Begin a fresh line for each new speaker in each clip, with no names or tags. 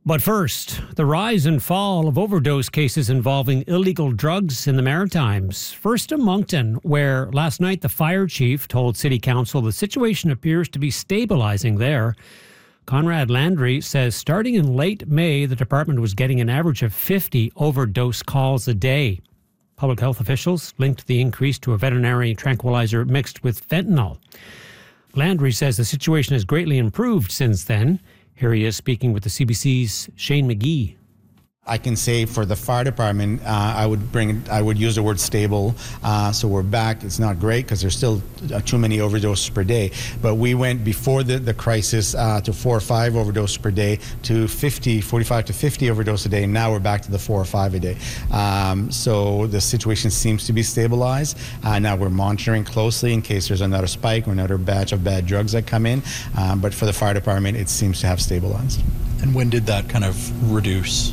But first, the rise and fall of overdose cases involving illegal drugs in the Maritimes. First to Moncton, where last night the fire chief told City Council the situation appears to be stabilizing there. Conrad Landry says starting in late May, the department was getting an average of 50 overdose calls a day. Public health officials linked the increase to a veterinary tranquilizer mixed with fentanyl. Landry says the situation has greatly improved since then. Here he is speaking with the CBC's Shane McGee.
I can say for the fire department, I would use the word stable. So we're back. It's not great because there's still too many overdoses per day. But we went before the crisis to 4 or 5 overdoses per day to 45 to 50 overdoses a day. Now we're back to the 4 or 5 a day. So the situation seems to be stabilized. Now we're monitoring closely in case there's another spike or another batch of bad drugs that come in. But for the fire department, it seems to have stabilized.
And when did that kind of reduce?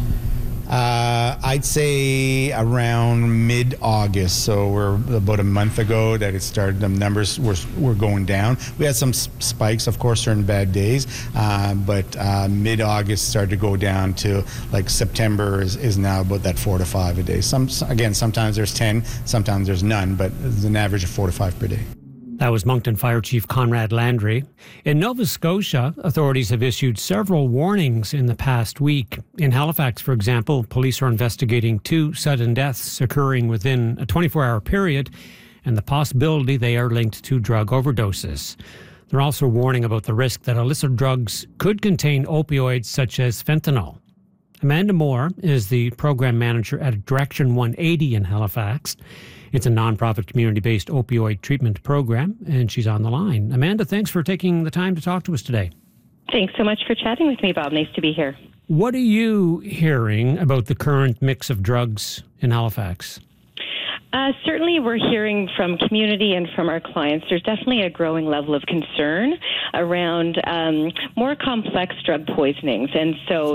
I'd say around mid-August, so we're about a month ago that it started. The numbers were going down. We had some spikes, of course, during bad days, but mid-August started to go down to like September is now about that 4 to 5 a day. Sometimes there's 10, sometimes there's none, but it's an average of 4 to 5 per day.
That was Moncton Fire Chief Conrad Landry. In Nova Scotia, authorities have issued several warnings in the past week. In Halifax, for example, police are investigating 2 sudden deaths occurring within a 24-hour period and the possibility they are linked to drug overdoses. They're also warning about the risk that illicit drugs could contain opioids such as fentanyl. Amanda Moore is the program manager at Direction 180 in Halifax. It's a nonprofit community-based opioid treatment program, and she's on the line. Amanda, thanks for taking the time to talk to us today.
Thanks so much for chatting with me, Bob. Nice to be here.
What are you hearing about the current mix of drugs in Halifax?
Certainly, we're hearing from community and from our clients. There's definitely a growing level of concern around more complex drug poisonings, and so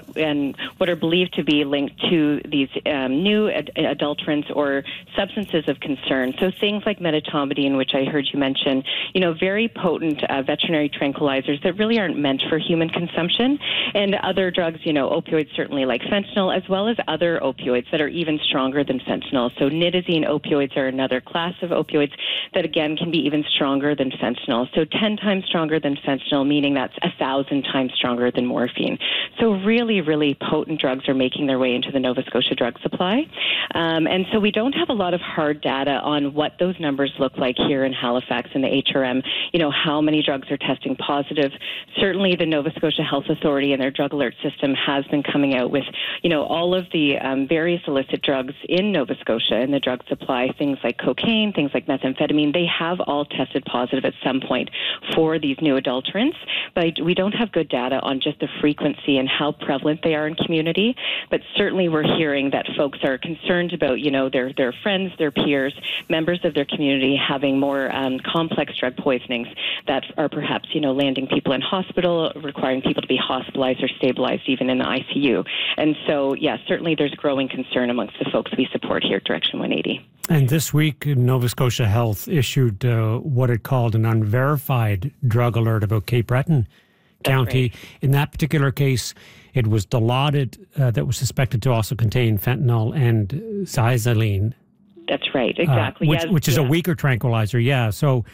what are believed to be linked to these new adulterants or substances of concern. So things like medetomidine, which I heard you mention, very potent veterinary tranquilizers that really aren't meant for human consumption, and other drugs, opioids certainly like fentanyl, as well as other opioids that are even stronger than fentanyl. So nitazene opioids are another class of opioids that, again, can be even stronger than fentanyl. So 10 times stronger than fentanyl, meaning that's 1,000 times stronger than morphine. So really, really potent drugs are making their way into the Nova Scotia drug supply. And so we don't have a lot of hard data on what those numbers look like here in Halifax in the HRM, how many drugs are testing positive. Certainly the Nova Scotia Health Authority and their drug alert system has been coming out with, all of the various illicit drugs in Nova Scotia and the drug supply, things like cocaine, things like methamphetamine. They have all tested positive at some point for these new adulterants, but we don't have good data on just the frequency and how prevalent they are in community. But certainly we're hearing that folks are concerned about, their friends, their peers, members of their community having more complex drug poisonings that are perhaps, landing people in hospital, requiring people to be hospitalized or stabilized even in the ICU. And so, certainly there's growing concern amongst the folks we support here at Direction 180.
And this week, Nova Scotia Health issued what it called an unverified drug alert about Cape Breton County.
Right.
In that particular case, it was Dilaudid that was suspected to also contain fentanyl and xylazine.
That's right, exactly.
Which is a weaker tranquilizer, So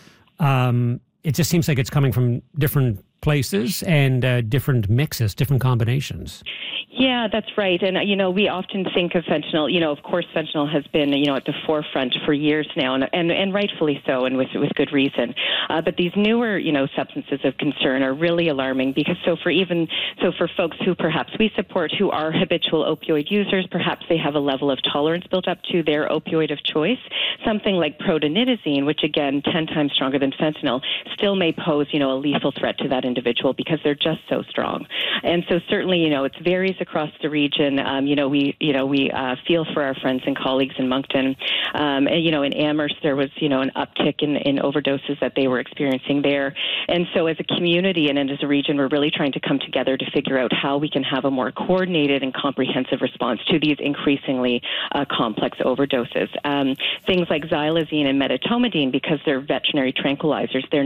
it just seems like it's coming from different places and different mixes, different combinations.
Yeah, that's right. And, we often think of fentanyl, of course, fentanyl has been, at the forefront for years now, and rightfully so, and with good reason. But these newer, substances of concern are really alarming because for folks who perhaps we support who are habitual opioid users, perhaps they have a level of tolerance built up to their opioid of choice. Something like protonidazine, which again, 10 times stronger than fentanyl, still may pose, a lethal threat to that individual because they're just so strong. And so certainly, it varies across the region. We feel for our friends and colleagues in Moncton. In Amherst, there was, an uptick in overdoses that they were experiencing there. And so as a community and as a region, we're really trying to come together to figure out how we can have a more coordinated and comprehensive response to these increasingly complex overdoses. Things like xylazine and medetomidine, because they're veterinary tranquilizers, they're